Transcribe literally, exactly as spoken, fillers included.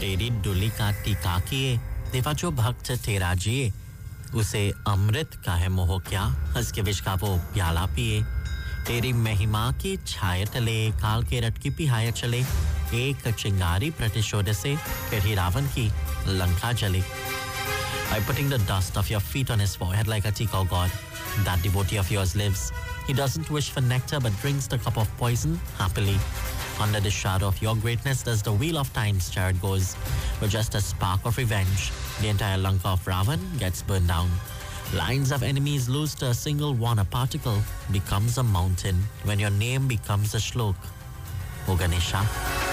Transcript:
तेरी डुली का टीका किए देवा जो भक्त तेरा जिए उसे अमृत का है मोह क्या हंस के विष का वो प्याला पिए तेरी महिमा की छाया तले काल के रट की पिहाया चले एक चिंगारी प्रतिशोध से फिर ही रावण की लंका जले By putting the dust of your feet on his forehead like a tika, oh God, that devotee of yours lives. He doesn't wish for nectar but drinks the cup of poison happily. Under the shadow of your greatness, as the wheel of time's chariot goes, with just a spark of revenge, the entire Lanka of Ravan gets burned down. Lines of enemies lose to a single one, a particle becomes a mountain when your name becomes a shlok. O Ganesha.